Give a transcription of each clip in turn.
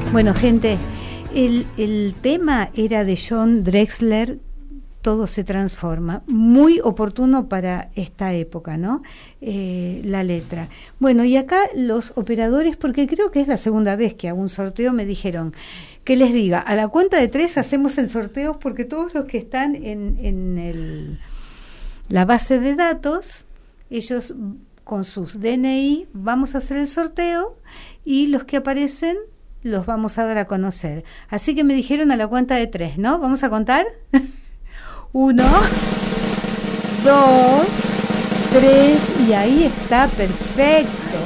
Bueno, gente, el tema era de John Drexler, Todo se transforma. Muy oportuno para esta época, ¿no? La letra. Bueno, y acá los operadores, porque creo que es la segunda vez que hago un sorteo, me dijeron que les diga, a la cuenta de 3 hacemos el sorteo, porque todos los que están en la base de datos, ellos con sus DNI vamos a hacer el sorteo y los que aparecen los vamos a dar a conocer. Así que me dijeron a la cuenta de 3, ¿no? ¿Vamos a contar? 1, 2, 3, y ahí está, perfecto.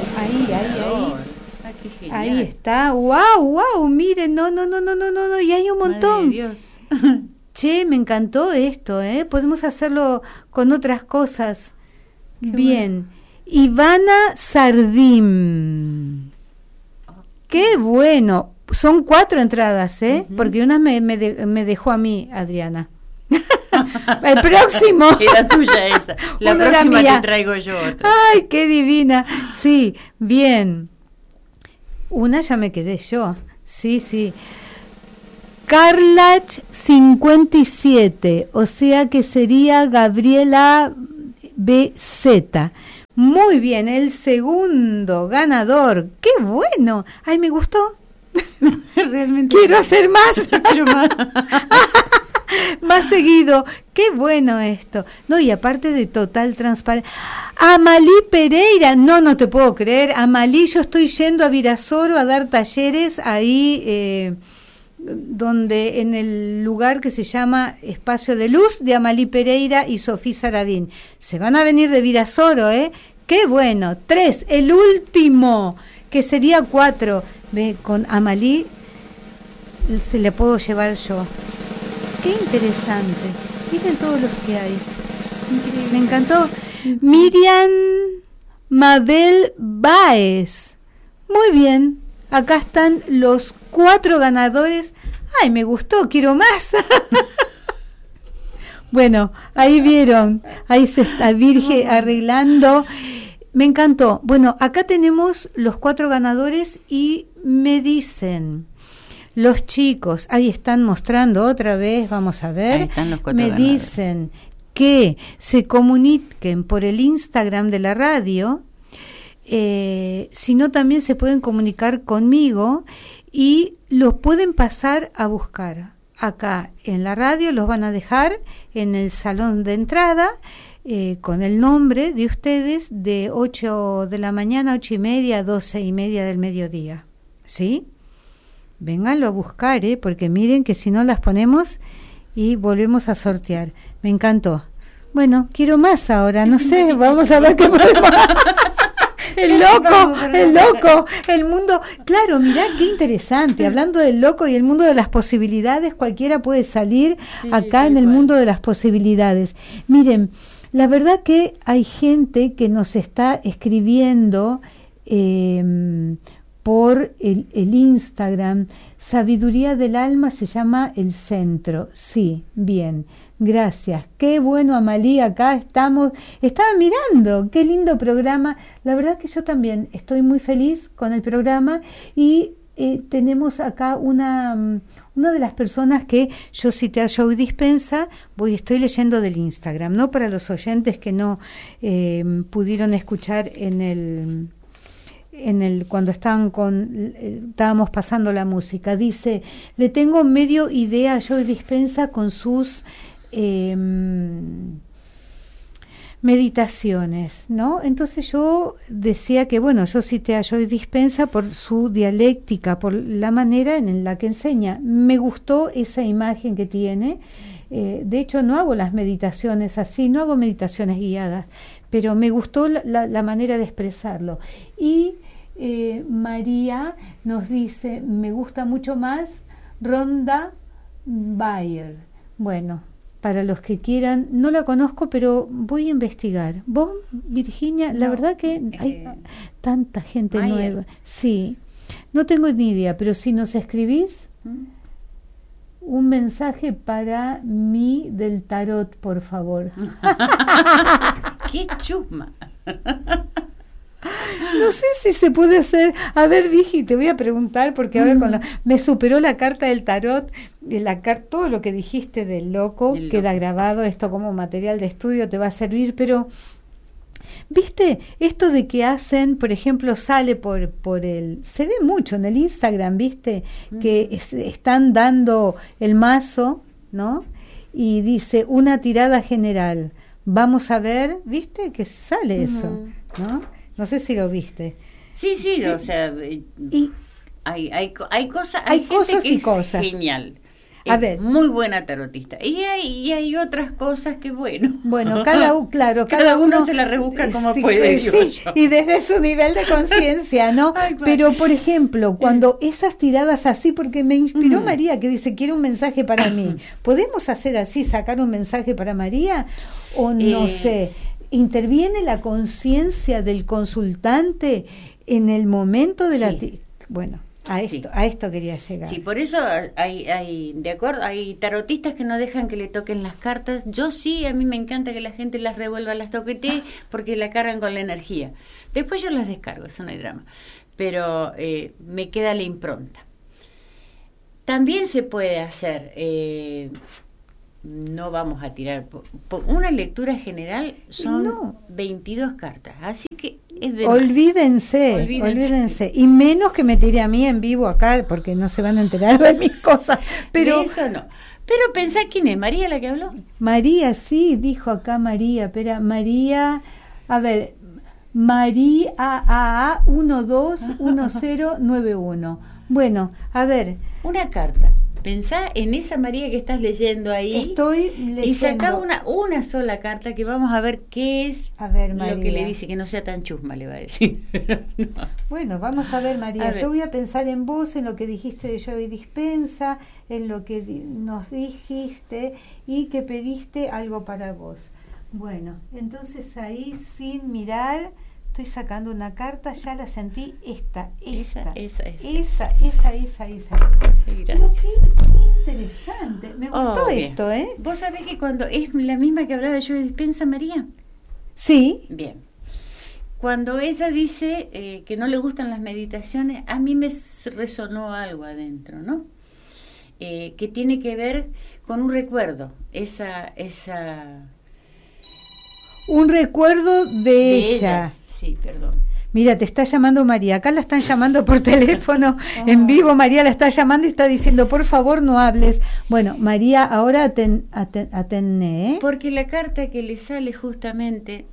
Ahí está. Wow, miren, no, y hay un montón. Madre de Dios. Che, me encantó esto, podemos hacerlo con otras cosas. Qué bien. Bueno. Ivana Sardim. Qué bueno. Son 4 entradas, porque una me dejó a mí, Adriana. El próximo. Era tuya esa. La próxima te traigo yo otra. Ay, qué divina. Sí, bien. Una ya me quedé yo. Sí. Carlach 57, o sea que sería Gabriela BZ. Muy bien, el segundo ganador. ¡Qué bueno! ¡Ay, me gustó! Realmente. Quiero hacer más. Yo quiero más. Más seguido. ¡Qué bueno esto! No, y aparte de total transparencia. Amalí Pereira. No te puedo creer. Amalí, yo estoy yendo a Virasoro a dar talleres ahí, donde en el lugar que se llama Espacio de Luz, de Amalí Pereira y Sofía Sarabín. Se van a venir de Virasoro, ¡qué bueno! 3, el último, que sería 4. Ve, con Amalí se le puedo llevar yo. ¡Qué interesante! Miren todos los que hay. Increíble. Me encantó. Miriam Mabel Báez. Muy bien. Acá están los 4 ganadores. ¡Ay, me gustó! ¡Quiero más! Bueno, ahí vieron. Ahí se está Virge arreglando. Me encantó. Bueno, acá tenemos los 4 ganadores y me dicen... Los chicos, ahí están mostrando otra vez, vamos a ver. Ahí están los 4 me ganadores. Dicen que se comuniquen por el Instagram de la radio, si no también se pueden comunicar conmigo y los pueden pasar a buscar. Acá en la radio los van a dejar en el salón de entrada con el nombre de ustedes de 8 de la mañana, 8:30 a 12:30 del mediodía. ¿Sí? Vénganlo a buscar, porque miren que si no las ponemos y volvemos a sortear. Me encantó. Bueno, quiero más ahora, no sé, vamos a ver qué podemos. El loco, el mundo. Claro, mirá qué interesante. Hablando del loco y el mundo de las posibilidades, cualquiera puede salir acá en el mundo de las posibilidades. Miren, la verdad que hay gente que nos está escribiendo por el Instagram. Sabiduría del Alma se llama el centro. Sí, bien, gracias. Qué bueno, Amalí, acá estamos. Estaba mirando, qué lindo programa. La verdad que yo también estoy muy feliz con el programa y tenemos acá una de las personas que yo cité a Joe Dispensa, estoy leyendo del Instagram, ¿no? Para los oyentes que no pudieron escuchar cuando estábamos pasando la música. Dice, le tengo medio idea a Joe Dispensa con sus meditaciones, ¿no? Entonces yo decía que, bueno, yo cité a Joe Dispensa por su dialéctica, por la manera en la que enseña. Me gustó esa imagen que tiene. De hecho, no hago las meditaciones así, no hago meditaciones guiadas, pero me gustó la manera de expresarlo. Y María nos dice, me gusta mucho más Rhonda Byrne. Bueno, para los que quieran, no la conozco, pero voy a investigar. ¿Vos, Virginia? La verdad que hay tanta gente nueva. Sí, no tengo ni idea, pero si nos escribís un mensaje para mí del tarot, por favor. ¡Qué chusma! No sé si se puede hacer. A ver, Vigi, te voy a preguntar, porque ahora me superó la carta del tarot, todo lo que dijiste del loco, queda grabado, esto como material de estudio te va a servir, pero ¿viste? Esto de que hacen, por ejemplo, sale se ve mucho en el Instagram, ¿viste? Que están dando el mazo, ¿no? Y dice una tirada general. Vamos a ver, ¿viste? Que sale eso, ¿no? No sé si lo viste. Sí, o sea, y hay cosas, hay cosas y cosas. Genial. A ver, muy buena tarotista. Y hay otras cosas que bueno, cada uno se la rebusca como sí, puede. Sí, y desde su nivel de conciencia, ¿no? Ay, pero, por ejemplo, cuando esas tiradas así, porque me inspiró María, que dice, quiero un mensaje para mí. ¿Podemos hacer así, sacar un mensaje para María? O no sé, ¿interviene la conciencia del consultante en el momento de la... Bueno, a esto quería llegar. Sí, por eso hay tarotistas que no dejan que le toquen las cartas. Yo sí, a mí me encanta que la gente las revuelva, las toquetee, porque la cargan con la energía. Después yo las descargo, eso no hay drama. Pero me queda la impronta. También se puede hacer... no vamos a tirar una lectura general, son 22 cartas, así que es de olvídense, y menos que me tire a mí en vivo acá, porque no se van a enterar de mis cosas, pero de eso no. Pero pensá, ¿quién es? ¿María la que habló? María, sí, dijo acá María, espera, María, a ver, María AA 121091. Bueno, a ver, una carta. Pensá en esa María que estás leyendo ahí. Estoy leyendo. Y sacá una sola carta que vamos a ver qué es lo que le dice, que no sea tan chusma, le va a decir. No. Bueno, vamos a ver, María. Yo voy a pensar en vos, en lo que dijiste de llave y dispensa, en lo que nos dijiste y que pediste algo para vos. Bueno, entonces ahí sin mirar... Estoy sacando una carta, ya la sentí, esa. Esa. Pero qué interesante, me gustó esto, ¿eh? ¿Vos sabés que cuando es la misma que hablaba yo de dispensa, María? Sí. Bien. Cuando ella dice que no le gustan las meditaciones, a mí me resonó algo adentro, ¿no? Que tiene que ver con un recuerdo, un recuerdo de ella. Sí, perdón. Mira, te está llamando María. Acá la están llamando por teléfono en vivo. María la está llamando y está diciendo, por favor, no hables. Bueno, María, ahora atendé. Porque la carta que le sale justamente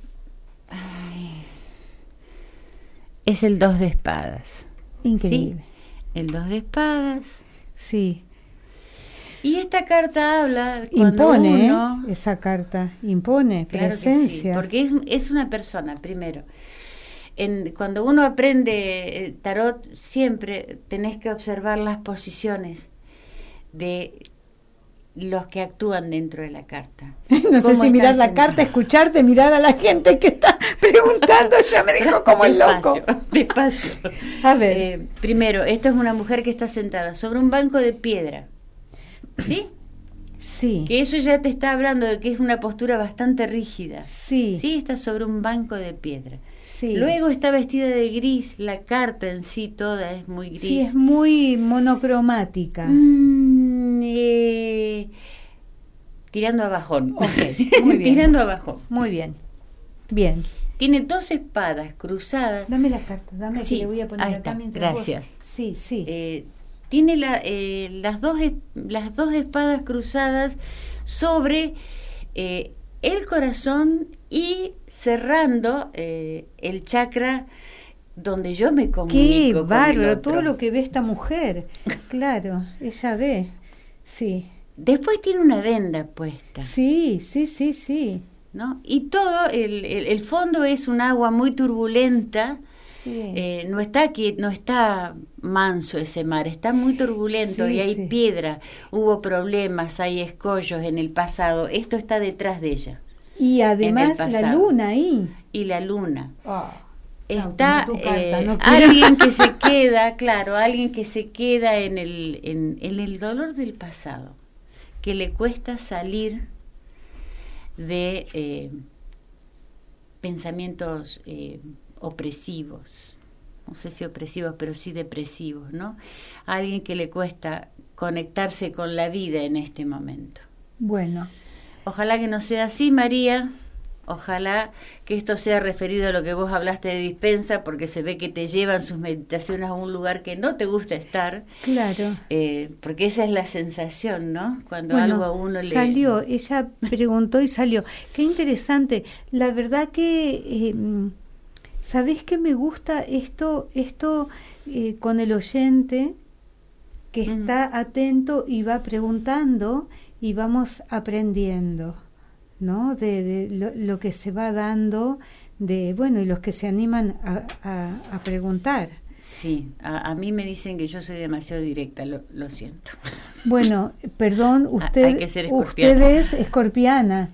es el 2 de espadas. Increíble. ¿Sí? El 2 de espadas. Sí. Y esta carta habla impone esa carta, impone claro presencia. Sí, porque es una persona, primero. Cuando uno aprende tarot, siempre tenés que observar las posiciones de los que actúan dentro de la carta. No sé si mirar la carta, escucharte, mirar a la gente que está preguntando, ya me dijo como el loco. Despacio. A ver. Primero, esta es una mujer que está sentada sobre un banco de piedra. ¿Sí? Sí. Que eso ya te está hablando de que es una postura bastante rígida. Sí. Sí, está sobre un banco de piedra. Sí. Luego está vestida de gris, la carta en sí toda es muy gris. Sí, es muy monocromática. Tirando a bajón. Okay, muy bien. Tirando a bajón. Muy bien. Bien. Tiene 2 espadas cruzadas. Dame la carta, dame sí, que le voy a poner ahí acá está. mientras Gracias. Vos... Sí. Tiene las dos espadas cruzadas sobre el corazón y cerrando el chakra donde yo me comunico. Qué bárbaro, todo lo que ve esta mujer. Claro, ella ve. Sí. Después tiene una venda puesta. Sí. ¿No? Y todo el fondo es un agua muy turbulenta. Sí. No está manso ese mar, está muy turbulento y hay piedra, hubo problemas, hay escollos en el pasado, esto está detrás de ella. Y además la luna ahí. Y la luna. Está alguien que se queda, alguien que se queda en el dolor del pasado, que le cuesta salir de pensamientos opresivos, no sé si opresivos, pero sí depresivos, ¿no? A alguien que le cuesta conectarse con la vida en este momento. Bueno. Ojalá que no sea así, María. Ojalá que esto sea referido a lo que vos hablaste de dispensa, porque se ve que te llevan sus meditaciones a un lugar que no te gusta estar. Claro. Porque esa es la sensación, ¿no? Cuando bueno, algo a uno le... Salió, ella preguntó y salió. Qué interesante. La verdad que, ¿sabés qué me gusta esto con el oyente que está atento y va preguntando y vamos aprendiendo, ¿no? De lo que se va dando, y los que se animan a preguntar. Sí, a mí me dicen que yo soy demasiado directa, lo siento. Bueno, perdón, hay que ser escorpiana. Usted es escorpiana.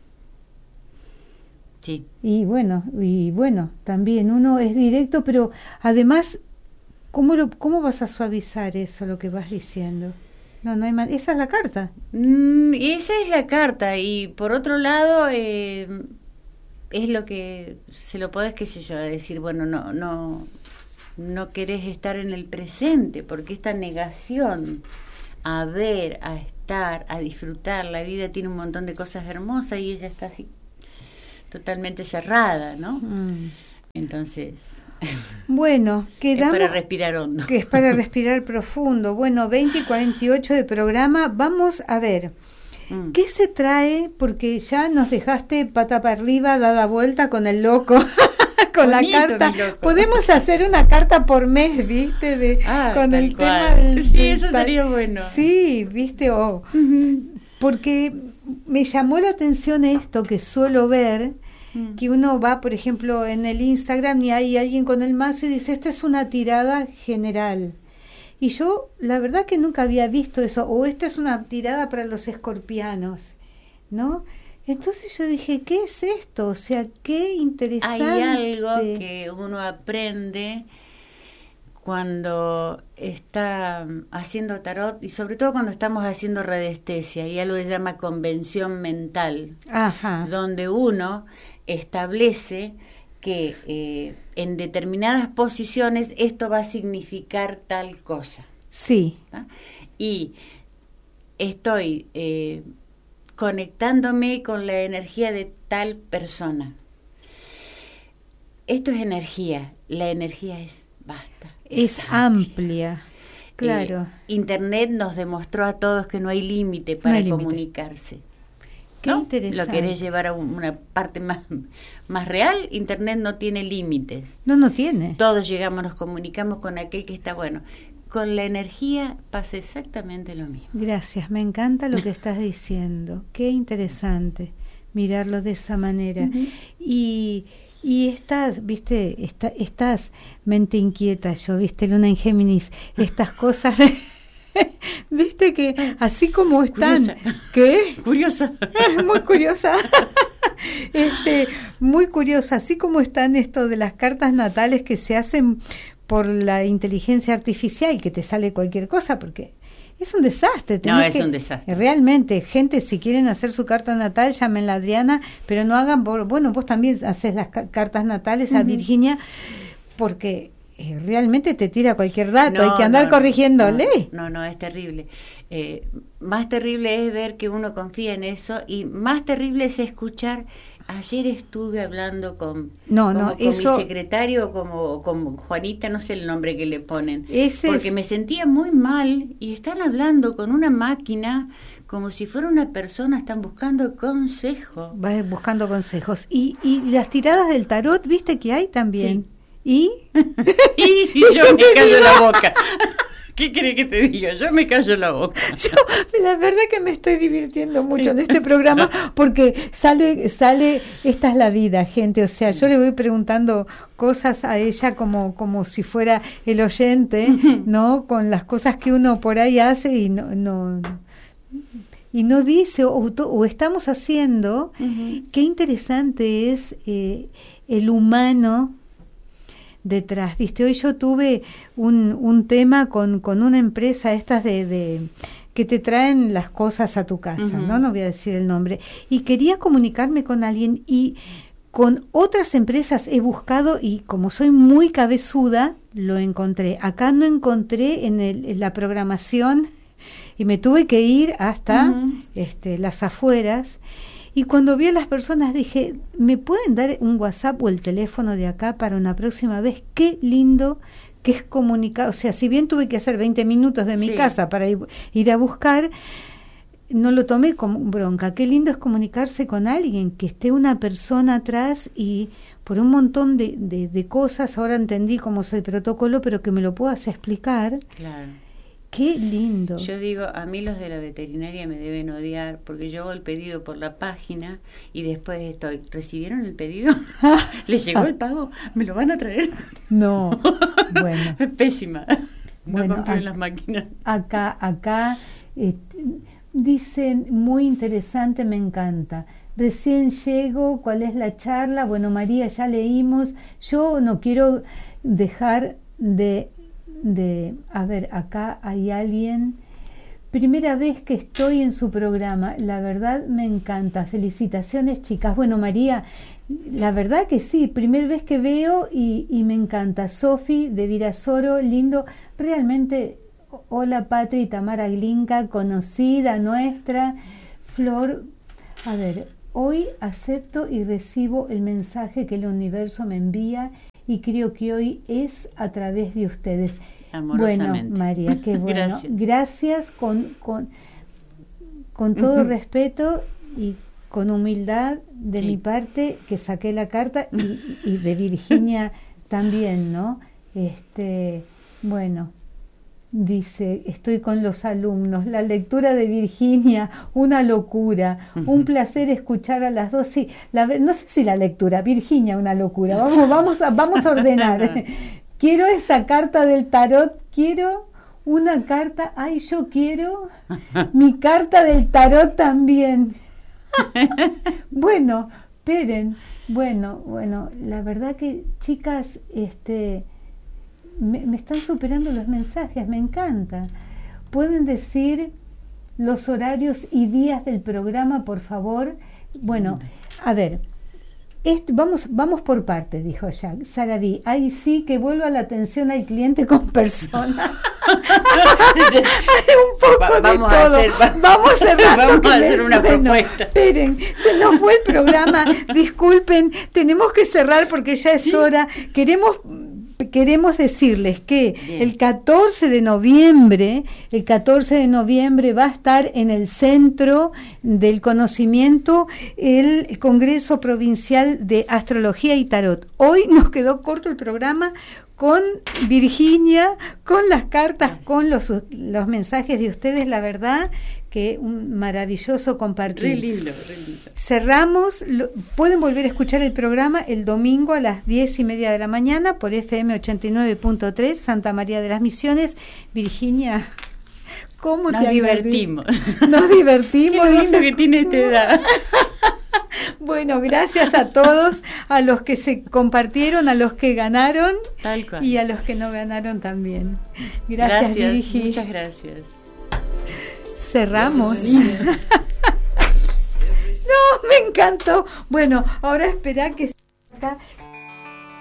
Sí. Y bueno, también uno es directo, pero además, ¿cómo vas a suavizar eso, lo que vas diciendo? No hay más. Esa es la carta. Esa es la carta, y por otro lado, es lo que se lo podés, qué sé yo, decir, bueno, no querés estar en el presente, porque esta negación a ver, a estar, a disfrutar, la vida tiene un montón de cosas hermosas y ella está así totalmente cerrada, ¿no? Entonces... Bueno, quedamos... Es para respirar hondo. Que es para respirar profundo. Bueno, 20 y 48 de programa. Vamos a ver, ¿qué se trae? Porque ya nos dejaste pata para arriba, dada vuelta con el loco, con bonito, la carta. Podemos hacer una carta por mes, ¿viste? Con el tema del... Sí, eso estaría bueno. Sí, ¿viste? Porque me llamó la atención esto que suelo ver, que uno va, por ejemplo, en el Instagram y hay alguien con el mazo y dice, esta es una tirada general. Y yo, la verdad que nunca había visto eso, o esta es una tirada para los escorpianos, ¿no? Entonces yo dije, ¿qué es esto? O sea, qué interesante. Hay algo que uno aprende cuando está haciendo tarot, y sobre todo cuando estamos haciendo radiestesia, y algo que se llama convención mental, donde uno establece que en determinadas posiciones esto va a significar tal cosa. Sí. ¿Ah? Y estoy conectándome con la energía de tal persona. Esto es energía, la energía es basta. Es amplia, claro. Internet nos demostró a todos que no hay límite para comunicarse. Qué interesante. Lo querés llevar a una parte más real, Internet no tiene límites. No tiene. Todos llegamos, nos comunicamos con aquel que está bueno. Con la energía pasa exactamente lo mismo. Gracias, me encanta lo que estás diciendo. Qué interesante mirarlo de esa manera. Y estás, viste, estás mente inquieta, viste, Luna en Géminis, estas cosas... Viste que así como están, curiosa. ¿Qué? Curiosa. Muy curiosa. Muy curiosa, así como están esto de las cartas natales que se hacen por la inteligencia artificial, que te sale cualquier cosa, porque es un desastre. Un desastre. Realmente, gente, si quieren hacer su carta natal, llamen a Adriana, pero no hagan, bueno, vos también haces las cartas natales a Virginia, porque... realmente te tira cualquier dato, hay que andar corrigiéndole. No, es terrible. Más terrible es ver que uno confía en eso, y más terrible es escuchar. Ayer estuve hablando con mi secretario, como Juanita, no sé el nombre que le ponen, porque me sentía muy mal, y están hablando con una máquina como si fuera una persona, están buscando consejo. Vas buscando consejos. Y las tiradas del tarot, viste que hay también. Sí. ¿Y? y yo me callo la boca. ¿Qué crees que te diga? Yo me callo la boca. La verdad que me estoy divirtiendo mucho en este programa, porque sale, esta es la vida, gente. O sea, yo le voy preguntando cosas a ella como si fuera el oyente, ¿no? Con las cosas que uno por ahí hace y no dice, o estamos haciendo. Qué interesante es el humano detrás, viste. Hoy yo tuve un tema con una empresa estas de que te traen las cosas a tu casa, no voy a decir el nombre, y quería comunicarme con alguien, y con otras empresas he buscado y como soy muy cabezuda, lo encontré. Acá no encontré en la programación y me tuve que ir hasta las afueras. Y cuando vi a las personas dije, ¿me pueden dar un WhatsApp o el teléfono de acá para una próxima vez? Qué lindo que es comunicar. O sea, si bien tuve que hacer 20 minutos de mi casa para ir a buscar, no lo tomé como bronca. Qué lindo es comunicarse con alguien, que esté una persona atrás y por un montón de cosas, ahora entendí cómo es el protocolo, pero que me lo puedas explicar. Claro. Qué lindo. Yo digo, a mí los de la veterinaria me deben odiar porque yo hago el pedido por la página y después ¿recibieron el pedido? ¿Les llegó el pago? ¿Me lo van a traer? No, bueno. Es pésima. No confío en las máquinas. Acá dicen, muy interesante, me encanta. Recién llego, ¿cuál es la charla? Bueno, María, ya leímos. Yo no quiero dejar de a ver, acá hay alguien. Primera vez que estoy en su programa, la verdad me encanta. Felicitaciones, chicas. Bueno, María, la verdad que sí, primera vez que veo y me encanta. Sofi de Virasoro, lindo. Realmente, hola Patri y Tamara Glinka, conocida nuestra. Flor, a ver, hoy acepto y recibo el mensaje que el universo me envía y creo que hoy es a través de ustedes. Amorosamente. Bueno, María, qué bueno. Gracias con todo respeto y con humildad de mi parte, que saqué la carta, y de Virginia también, ¿no? Bueno, dice, estoy con los alumnos, la lectura de Virginia, una locura, un placer escuchar a las dos. Sí, no sé si la lectura, Virginia, una locura. Vamos a ordenar. Quiero esa carta del tarot, quiero una carta, yo quiero mi carta del tarot también. Bueno, esperen, bueno, la verdad que, chicas, me están superando los mensajes, me encanta. ¿Pueden decir los horarios y días del programa, por favor? Bueno, a ver, vamos por partes, dijo Jack. Saraví, ahí sí que vuelva la atención al cliente con persona. Hay un poco de todo. Vamos a hacer una propuesta. Esperen, se nos fue el programa. Disculpen, tenemos que cerrar porque ya es hora. Queremos decirles que el 14 de noviembre va a estar en el Centro del Conocimiento el Congreso Provincial de Astrología y Tarot. Hoy nos quedó corto el programa con Virginia, con las cartas, con los mensajes de ustedes, la verdad que un maravilloso compartir. Re lindo. Cerramos, pueden volver a escuchar el programa el domingo a las 10:30 de la mañana por FM 89.3, Santa María de las Misiones. Virginia, ¿cómo nos divertimos? Nos divertimos. Qué lindo que tiene esta edad. Bueno, gracias a todos, a los que se compartieron, a los que ganaron y a los que no ganaron también. Gracias. Virgi. Muchas gracias. Cerramos. No, me encantó. Bueno, ahora espera que acá